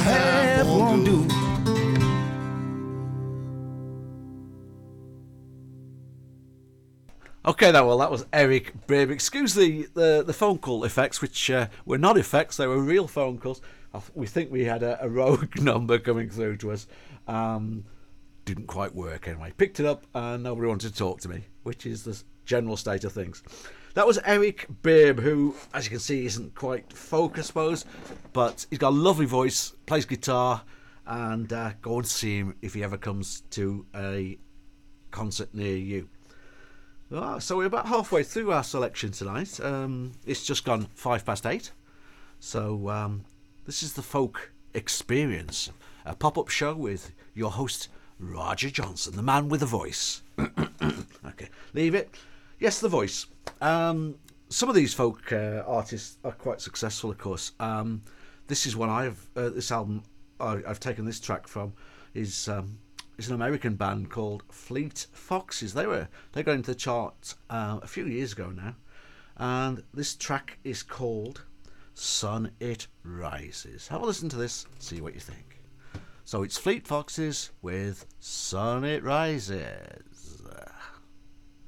half won't do. Okay, then, well, that was Eric Babe. Excuse the phone call effects, which were not effects, they were real phone calls. We think we had a rogue number coming through to us. Didn't quite work anyway. Picked it up and nobody wanted to talk to me, which is the general state of things. That was Eric Babe, who, as you can see, isn't quite folk, I suppose, but he's got a lovely voice, plays guitar, and go and see him if he ever comes to a concert near you. So we're about halfway through our selection tonight. It's just gone 8:05. So this is the Folk Experience, a pop-up show with your host, Roger Johnson, the man with the voice. Okay, leave it. Yes, the voice. Some of these folk artists are quite successful, of course. This is one this album I've taken this track from is an American band called Fleet Foxes. They got into the chart a few years ago now, and this track is called Sun It Rises. Have a listen to this, see what you think. So it's Fleet Foxes with Sun It Rises.